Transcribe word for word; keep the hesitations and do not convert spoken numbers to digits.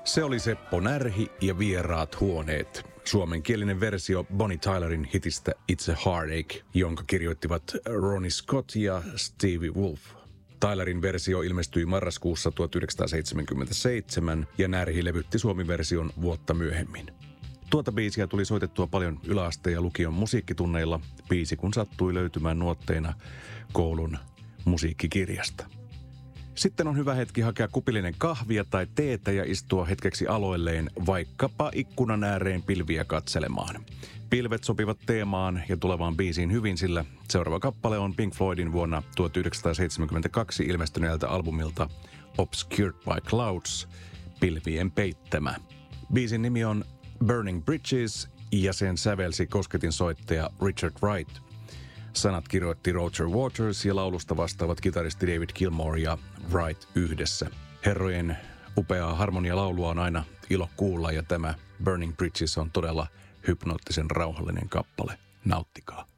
Se oli Seppo Närhi ja Vieraat huoneet. Suomenkielinen versio Bonnie Tylerin hitistä It's a Heartache, jonka kirjoittivat Ronnie Scott ja Stevie Wolf. Tylerin versio ilmestyi marraskuussa tuhatyhdeksänsataaseitsemänkymmentäseitsemän ja Närhi levytti Suomi-version vuotta myöhemmin. Tuota biisiä tuli soitettua paljon yläaste- ja lukion musiikkitunneilla, biisi kun sattui löytymään nuotteina koulun musiikkikirjasta. Sitten on hyvä hetki hakea kupillinen kahvia tai teetä ja istua hetkeksi aloilleen vaikkapa ikkunan ääreen pilviä katselemaan. Pilvet sopivat teemaan ja tulevaan biisiin hyvin, sillä seuraava kappale on Pink Floydin vuonna tuhatyhdeksänsataaseitsemänkymmentäkaksi ilmestyneeltä albumilta Obscured by Clouds, pilvien peittämä. Biisin nimi on Burning Bridges ja sen sävelsi kosketinsoittaja Richard Wright. Sanat kirjoitti Roger Waters ja laulusta vastaavat kitaristi David Gilmour ja Wright yhdessä. Herrojen upeaa harmonialaulua on aina ilo kuulla ja tämä Burning Bridges on todella hypnoottisen rauhallinen kappale. Nauttikaa.